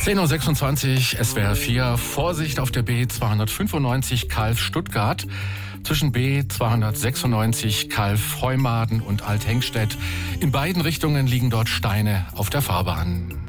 10.26 Uhr, SWR 4. Vorsicht auf der B295 Calw-Stuttgart. Zwischen B296 Calw-Heumaden und Althengstedt. In beiden Richtungen liegen dort Steine auf der Fahrbahn.